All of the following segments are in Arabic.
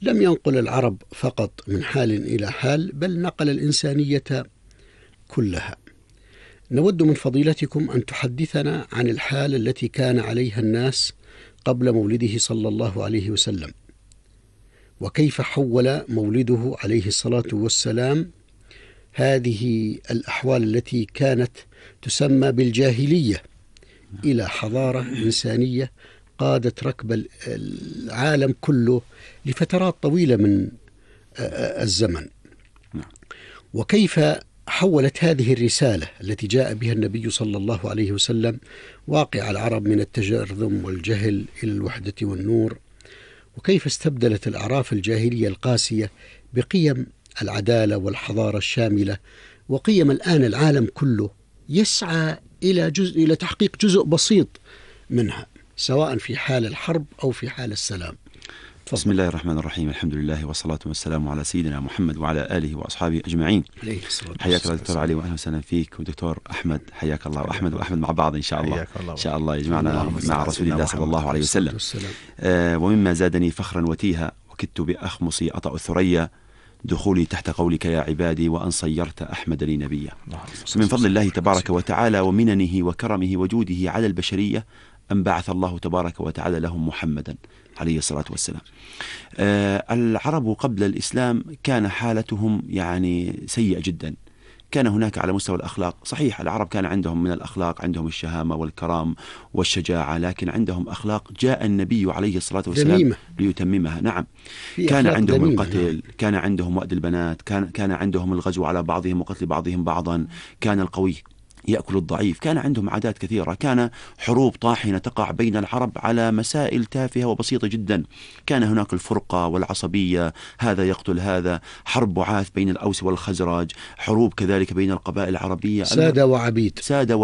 لم ينقل العرب فقط من حال إلى حال، بل نقل الإنسانية كلها. نود من فضيلتكم أن تحدثنا عن الحال التي كان عليها الناس قبل مولده صلى الله عليه وسلم، وكيف حول مولده عليه الصلاة والسلام هذه الأحوال التي كانت تسمى بالجاهلية إلى حضارة إنسانية قادت ركب العالم كله لفترات طويلة من الزمن. وكيف حولت هذه الرسالة التي جاء بها النبي صلى الله عليه وسلم واقع العرب من التجرذم والجهل إلى الوحدة والنور، وكيف استبدلت الأعراف الجاهلية القاسية بقيم العدالة والحضارة الشاملة، وقيم الآن العالم كله يسعى إلى تحقيق جزء بسيط منها، سواء في حال الحرب أو في حال السلام. بسم الله الرحمن الرحيم، الحمد لله والصلاة والسلام على سيدنا محمد وعلى آله وأصحابه أجمعين. حياك الله دكتور علي، وأهلا وسهلا فيك. ودكتور أحمد حياك الله، وأحمد مع بعض إن شاء الله. إن شاء الله يجمعنا مع رسول الله صلى الله عليه وسلم. ومما زادني فخرا وتيها وكدت بأخمصي أطأ الثريا دخولي تحت قولك يا عبادي وأن صيرت أحمد لي نبيا. من فضل الله تبارك وتعالى ومننه وكرمه وجوده على البشرية أن بعث الله تبارك وتعالى لهم محمدا عليه الصلاة والسلام. العرب قبل الإسلام كان حالتهم يعني سيئة جدا. كان هناك على مستوى الأخلاق، صحيح العرب كان عندهم من الأخلاق، عندهم الشهامة والكرام والشجاعة، لكن عندهم أخلاق جاء النبي عليه الصلاة والسلام ليتممها. نعم، كان عندهم القتل، كان عندهم وأد البنات، كان عندهم الغزو على بعضهم وقتل بعضهم بعضا، كان القوي يأكل الضعيف، كان عندهم عادات كثيرة، كان حروب طاحنة تقع بين العرب على مسائل تافهة وبسيطة جدا، كان هناك الفرقة والعصبية، هذا يقتل هذا، حرب بعاث بين الأوس والخزرج، حروب كذلك بين القبائل العربية، سادة وعبيد،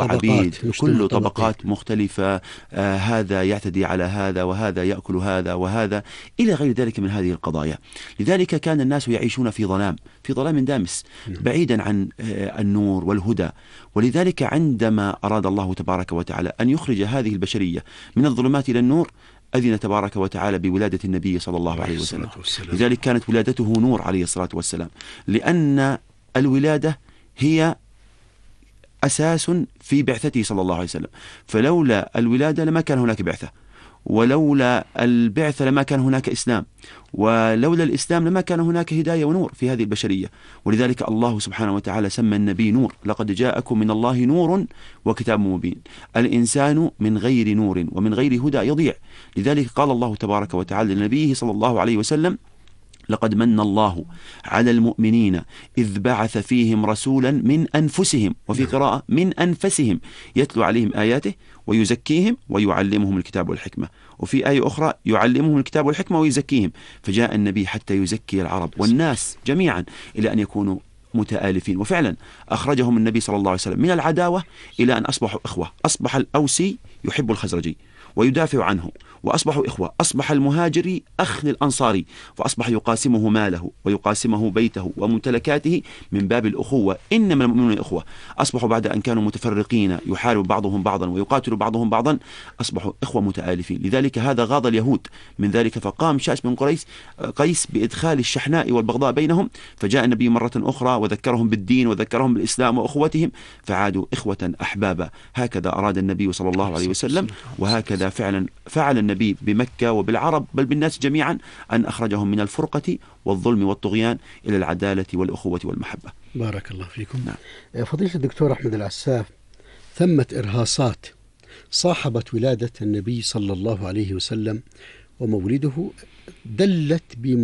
كل طبقات مختلفة، هذا يعتدي على هذا وهذا يأكل هذا وهذا إلى غير ذلك من هذه القضايا. لذلك كان الناس يعيشون في ظلام دامس بعيدا عن النور والهدى. ولذلك عندما أراد الله تبارك وتعالى أن يخرج هذه البشرية من الظلمات إلى النور أذن تبارك وتعالى بولادة النبي صلى الله عليه وسلم. لذلك كانت ولادته نور عليه الصلاة والسلام، لأن الولادة هي أساس في بعثته صلى الله عليه وسلم، فلولا الولادة لما كان هناك بعثة، ولولا البعثة لما كان هناك إسلام، ولولا الإسلام لما كان هناك هداية ونور في هذه البشرية. ولذلك الله سبحانه وتعالى سمى النبي نور، لقد جاءكم من الله نور وكتاب مبين. الإنسان من غير نور ومن غير هدى يضيع. لذلك قال الله تبارك وتعالى لنبيه صلى الله عليه وسلم: لقد من الله على المؤمنين إذ بعث فيهم رسولا من أنفسهم، وفي قراءة من أنفسهم، يتلو عليهم آياته ويزكيهم ويعلمهم الكتاب والحكمة، وفي آية أخرى يعلمهم الكتاب والحكمة ويزكيهم. فجاء النبي حتى يزكي العرب والناس جميعا إلى أن يكونوا متآلفين. وفعلا أخرجهم النبي صلى الله عليه وسلم من العداوة إلى أن أصبحوا إخوة. أصبح الأوسي يحب الخزرجي ويدافع عنه، وأصبحوا إخوة. أصبح المهاجري أخ للأنصاري، فأصبح يقاسمه ماله ويقاسمه بيته وممتلكاته من باب الأخوة. إنما المؤمنون إخوة. أصبحوا بعد أن كانوا متفرقين يحارب بعضهم بعضا ويقاتل بعضهم بعضا، أصبحوا إخوة متآلفين. لذلك هذا غاض اليهود من ذلك، فقام شاس بن قيس بإدخال الشحناء والبغضاء بينهم. فجاء النبي مرة أخرى وذكرهم بالدين وذكرهم بالإسلام وأخوتهم، فعادوا إخوة أحبابا. هكذا أراد النبي صلى الله عليه وسلم، وهكذا فعل النبي بمكة وبالعرب بل بالناس جميعا، أن أخرجهم من الفرقة والظلم والطغيان إلى العدالة والأخوة والمحبة. بارك الله فيكم. نعم. فضيلة الدكتور أحمد العساف، ثمة إرهاصات صاحبت ولادة النبي صلى الله عليه وسلم ومولده دلت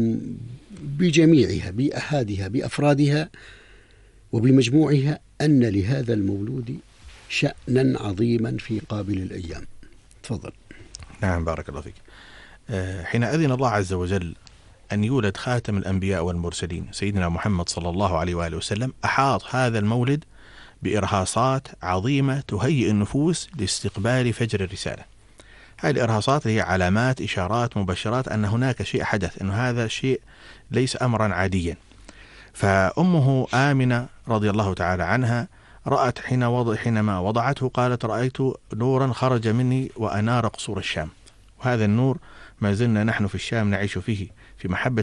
بجميعها، بأحادها، بأفرادها وبمجموعها، أن لهذا المولود شأنا عظيما في قابل الأيام. تفضل. نعم، بارك الله فيك. حين أذن الله عز وجل أن يولد خاتم الأنبياء والمرسلين سيدنا محمد صلى الله عليه وآله وسلم، أحاط هذا المولد بإرهاصات عظيمة تهيئ النفوس لاستقبال فجر الرسالة. هذه الإرهاصات هي علامات، إشارات، مبشرات أن هناك شيء حدث، أن هذا الشيء ليس أمرا عاديا. فأمه آمنة رضي الله تعالى عنها رأت حينما وضعته، قالت: رأيت نورا خرج مني وأنار قصور الشام. وهذا النور ما زلنا نحن في الشام نعيش فيه، في محبة